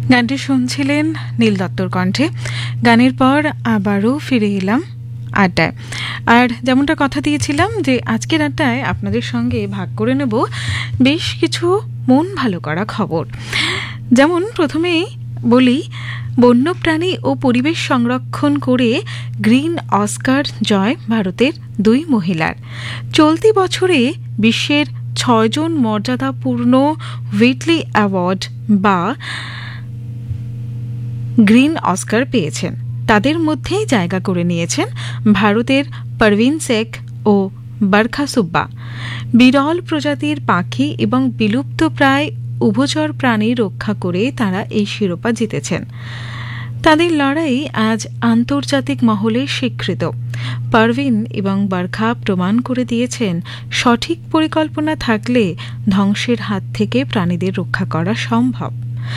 গানটি শুনছিলেন নীল দত্তর কণ্ঠে। গানের পর আবারও ফিরে এলাম আড্ডায়। আর যেমনটা কথা দিয়েছিলাম যে আজকের আড্ডায় আপনাদের সঙ্গে ভাগ করে নেব বেশ কিছু মন ভালো করা খবর। যেমন প্রথমেই বলি, বন্যপ্রাণী ও পরিবেশ সংরক্ষণ করে গ্রিন অস্কার জয় ভারতের 2 মহিলার। চলতি বছরে বিশ্বের 6 জন মর্যাদাপূর্ণ হুইটলি অ্যাওয়ার্ড বা গ্রিন অস্কার পেয়েছেন। তাদের মধ্যেই জায়গা করে নিয়েছেন ভারতের পারভিন শেখ ও বরখা সুব্বা। বিরল প্রজাতির পাখি এবং বিলুপ্তপ্রায় উভচর প্রাণী রক্ষা করে তারা এই শিরোপা জিতেছেন। তাদের লড়াই আজ আন্তর্জাতিক মহলে স্বীকৃত। পারভিন এবং বরখা প্রমাণ করে দিয়েছেন সঠিক পরিকল্পনা থাকলে ধ্বংসের হাত থেকে প্রাণীদের রক্ষা করা সম্ভব।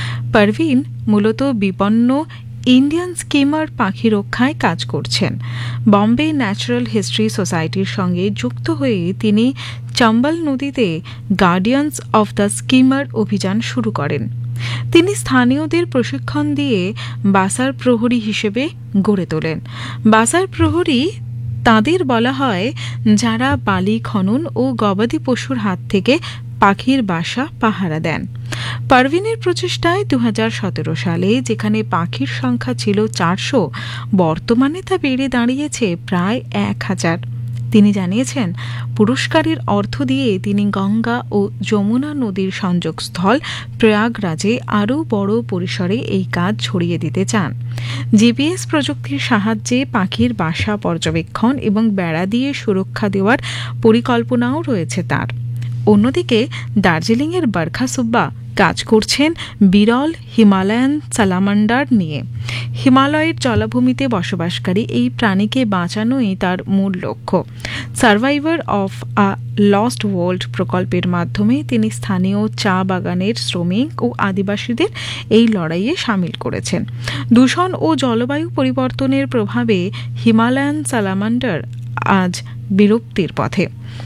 পারভিন মূলত বিপন্ন ইন্ডিয়ান স্কিমার পাখি রক্ষায় কাজ করছেন। বম্বে ন্যাচারাল হিস্ট্রি সোসাইটির সঙ্গে যুক্ত হয়ে তিনি চম্বল নদীতে গার্ডিয়ানস অফ দ্য স্কিমার অভিযান শুরু করেন। তিনি স্থানীয়দের প্রশিক্ষণ দিয়ে বাসার প্রহরী হিসেবে গড়ে তোলেন। বাসার প্রহরী তাদের বলা হয় যারা বালি খনন ও গবাদি পশুর হাত থেকে পাখির বাসা পাহারা দেন। পারভিনের প্রচেষ্টায় 2017 সালে যেখানে পাখির সংখ্যা ছিল 400, বর্তমানে তা বেড়ে দাঁড়িয়েছে প্রায় 1000। তিনি জানিয়েছেন পুরস্কারের অর্থ দিয়ে তিনি গঙ্গা ও যমুনা নদীর সংযোগস্থল প্রয়াগরাজে আরও বড় পরিসরে এই কাজ ছড়িয়ে দিতে চান। জিপিএস প্রযুক্তির সাহায্যে পাখির বাসা পর্যবেক্ষণ এবং বেড়া দিয়ে সুরক্ষা দেওয়ার পরিকল্পনাও রয়েছে তার। অন্যদিকে দার্জিলিংয়ের বরখা সুব্বা কাজ করছেন বিরল হিমালয়ান সালামান্ডার নিয়ে। হিমালয়ের জলাভূমিতে বসবাসকারী এই প্রাণীকে বাঁচানোই তার মূল লক্ষ্য। Survivor of a lost world প্রকল্পের মাধ্যমে তিনি স্থানীয় চা বাগানের শ্রমিক ও আদিবাসীদের এই লড়াইয়ে সামিল করেছেন। দূষণ ও জলবায়ু পরিবর্তনের প্রভাবে হিমালয়ান সালামান্ডার আজ বিলুপ্তির পথে।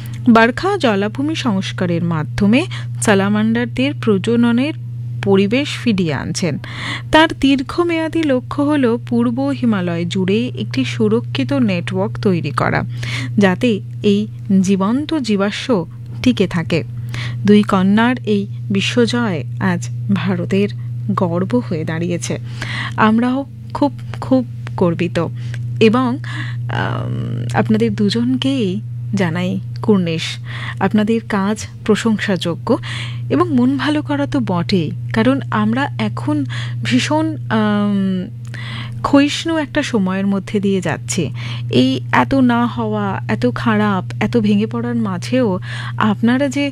বরখা জলাভূমি সংস্কারের মাধ্যমে সালামান্ডারদের প্রজননের পরিবেশ ফিরিয়ে আনছেন। তার দীর্ঘমেয়াদী লক্ষ্য হল পূর্ব হিমালয় জুড়ে একটি সুরক্ষিত নেটওয়ার্ক তৈরি করা, যাতে এই জীবন্ত জীবাশ্ম টিকে থাকে। 2 কন্যার এই বিশ্বজয় আজ ভারতের গর্ব হয়ে দাঁড়িয়েছে। আমরাও খুব খুব গর্বিত এবং আপনাদের দুজনকেই জানাই কুর্নিশ। আপনাদের কাজ প্রশংসাযোগ্য এবং মন ভালো করা তো বটেই, কারণ আমরা এখন ভীষণ ক্ষয়িষ্ণু একটা সময়ের মধ্যে দিয়ে যাচ্ছি। এই এত না হওয়া, এত খারাপ, এত ভেঙে পড়ার মাঝেও আপনারা যে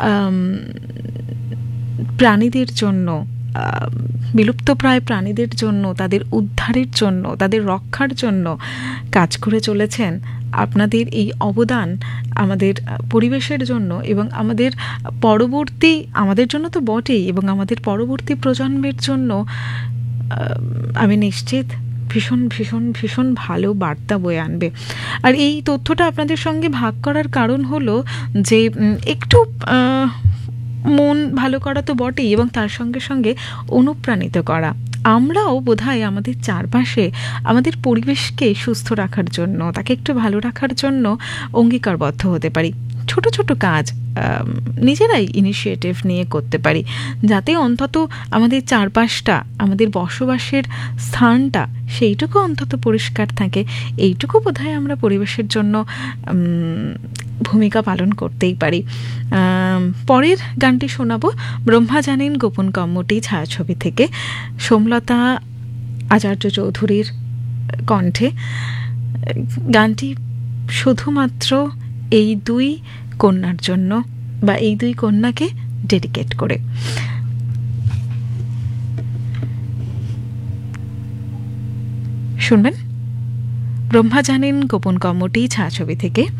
প্রাণীদের জন্য, বিলুপ্তপ্রায় প্রাণীদের জন্য, তাদের উদ্ধারের জন্য, তাদের রক্ষার জন্য কাজ করে চলেছেন, আপনাদের এই অবদান আমাদের পরিবেশের জন্য এবং আমাদের পরবর্তী, আমাদের জন্য তো বটেই, এবং আমাদের পরবর্তী প্রজন্মের জন্য আমি নিশ্চিত ভীষণ ভীষণ ভীষণ ভালো বার্তা বয়ে আনবে। আর এই তথ্যটা আপনাদের সঙ্গে ভাগ করার কারণ হলো যে একটু মন ভালো করা তো বটেই, এবং তার সঙ্গে সঙ্গে অনুপ্রাণিত করা। আমরাও বোধহয় আমাদের চারপাশে আমাদের পরিবেশকে সুস্থ রাখার জন্য, তাকে একটু ভালো রাখার জন্য অঙ্গীকারবদ্ধ হতে পারি। ছোট ছোট কাজ নিজেরাই ইনিশিয়েটিভ নিয়ে করতে পারি, যাতে অন্তত আমাদের চারপাশটা, আমাদের বসবাসের স্থানটা সেইটুকু অন্তত পরিষ্কার থাকে। এইটুকু বোধহয় আমরা পরিবেশের জন্য ভূমিকা পালন করতেই পারি। পরের গানটি শোনাবো ব্রহ্মা জানেন গোপন কম্মটি ছায়াছবি থেকে, সোমলতা আচার্য চৌধুরীর কণ্ঠে। গানটি শুধুমাত্র এই 2 কন্যার জন্য, বা এই 2 কন্যাকে ডেডিকেট করে। শুনবেন ব্রহ্মা জানেন গোপন কম্মটি ছায়াছবি থেকে।